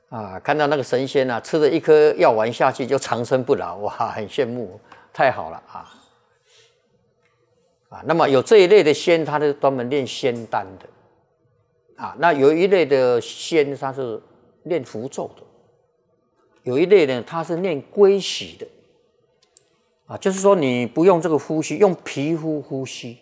啊，看到那个神仙啊，吃了一颗药丸下去就长生不老，哇，很羡慕，太好了啊！啊，那么有这一类的仙，他是专门练仙丹的，啊，那有一类的仙，他是练符咒的，有一类呢，他是练龟息的，啊，就是说你不用这个呼吸，用皮肤呼吸，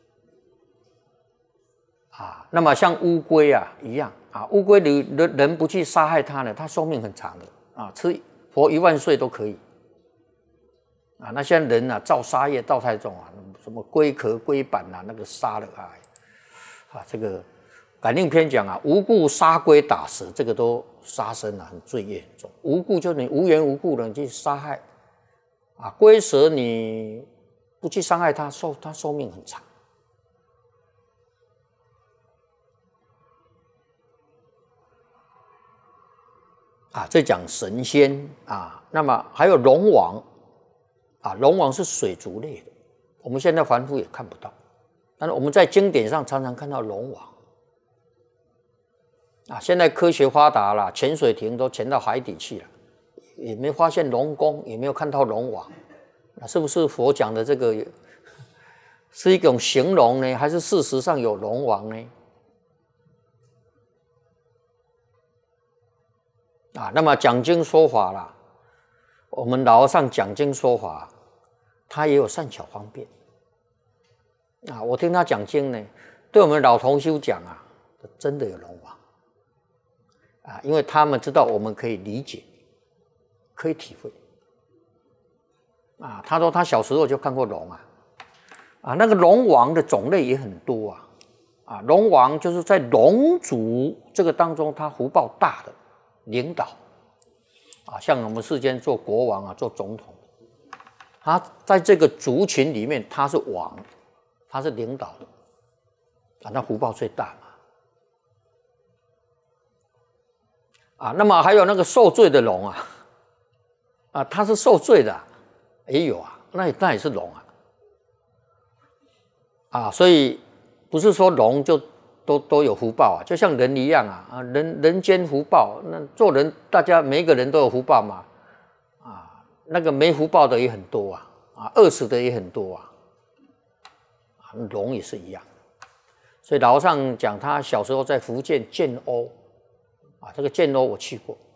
啊，那么像乌龟啊一样。啊，乌龟人不去杀害它呢，它寿命很长的啊，活10000岁都可以。啊，那现在人啊造杀业造太重啊，什么龟壳、龟板啊，那个杀了这个《感应篇》讲啊，无故杀龟打蛇，这个都杀生啊，很罪业很重。无故就是你无缘无故的去杀害啊，龟蛇你不去伤害它，它寿命很长。啊，这讲神仙啊，那么还有龙王啊，龙王是水族类的，我们现在凡夫也看不到，但是我们在经典上常常看到龙王啊。现在科学发达了，潜水艇都潜到海底去了，也没发现龙宫，也没有看到龙王，那是不是佛讲的这个是一种形容呢，还是事实上有龙王呢？啊，那么讲经说法啦，我们老和尚讲经说法，他也有善巧方便。啊，我听他讲经呢，对我们老同修讲啊，真的有龙王。啊，因为他们知道我们可以理解，可以体会。啊，他说他小时候就看过龙啊，啊，那个龙王的种类也很多啊，啊，龙王就是在龙族这个当中，他福报大的。领导啊，像我们世间做国王啊，做总统，他在这个族群里面，他是王，他是领导的啊，那福报最大嘛。啊，那么还有那个受罪的龙啊，啊，他是受罪的啊，也有啊，那也是龙啊，啊，所以不是说龙就。都有福报啊，就像人一样啊，人间福报，那做人大家每一个人都有福报嘛，啊，那个没福报的也很多啊，啊，饿死的也很多啊，龙也是一样，所以老和尚讲他小时候在福建建瓯，啊，这个建瓯我去过，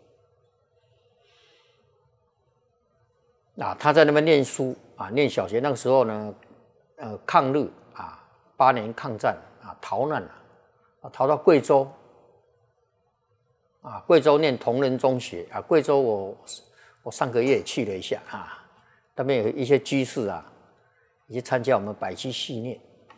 啊，他在那边念书啊，念小学那个时候呢，抗日啊，8年抗战啊，逃难了。啊，逃到贵州，啊，贵州念同仁中学啊，贵州我上个月去了一下啊，那边有一些居士啊，也去参加我们百期系念，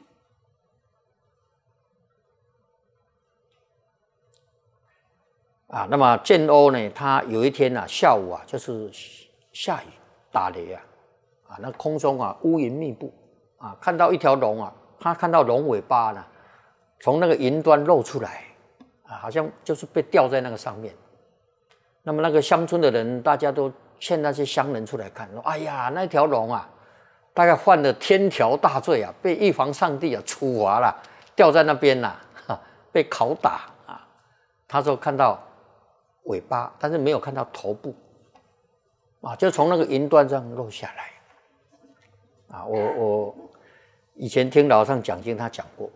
啊，那么建瓯呢，他有一天啊，下午啊，就是下雨打雷啊，啊，那空中啊乌云密布啊，看到一条龙啊，他看到龙尾巴呢。从那个云端露出来，啊，好像就是被吊在那个上面。那么那个乡村的人，大家都劝那些乡人出来看，说：“哎呀，那条龙啊，大概犯了天条大罪啊，被玉皇上帝啊处罚了，吊在那边呐，被拷打啊。”他说看到尾巴，但是没有看到头部，啊，就从那个云端上落下来。啊，我以前听老和尚讲经，他讲过。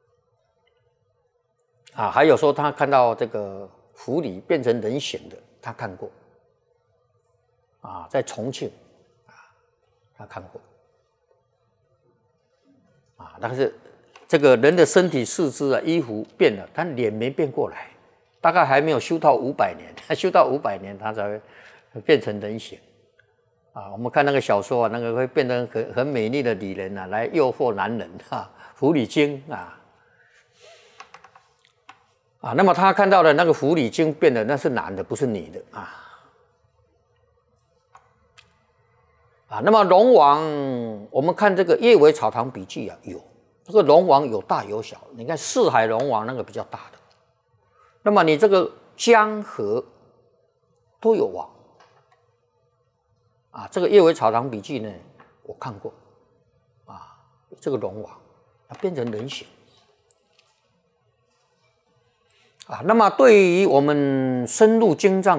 啊，还有说他看到这个狐狸变成人形的，他看过。啊，在重庆，啊，他看过。啊，但是这个人的身体四肢啊，衣服变了，但脸没变过来，大概还没有修到500年，修到500年他才会变成人形。啊，我们看那个小说啊，那个会变成很美丽的女人啊，来诱惑男人啊，狐狸精啊。啊，那么他看到的那个狐狸精变的，那是男的，不是女的啊。啊，那么龙王，我们看这个《叶尾草堂笔记》啊，有这个龙王有大有小。你看四海龙王那个比较大的，那么你这个江河都有王。啊，这个《叶尾草堂笔记》呢，我看过。啊，这个龙王，它变成人形。 啊。那么对于我们深入经藏